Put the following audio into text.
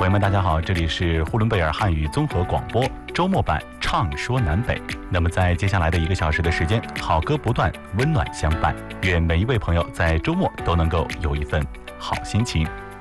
朋友们，大家好，这里是呼伦贝尔汉语综合广播周末版畅说南北。那么在接下来的1个小时的时间，好歌不断，温暖相伴。愿每一位朋友在周末都能够有一份好心情。